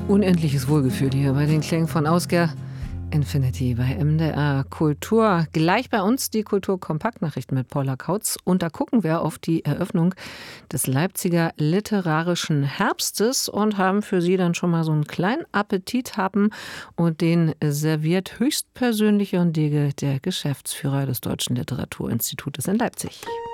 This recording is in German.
Unendliches Wohlgefühl hier bei den Klängen von Ausger Infinity bei MDR Kultur. Gleich bei uns die Kulturkompaktnachrichten mit Paula Kautz. Und da gucken wir auf die Eröffnung des Leipziger Literarischen Herbstes und haben für Sie dann schon mal so einen kleinen Appetithappen. Und den serviert höchstpersönlich Jon Dege, der Geschäftsführer des Deutschen Literaturinstitutes in Leipzig.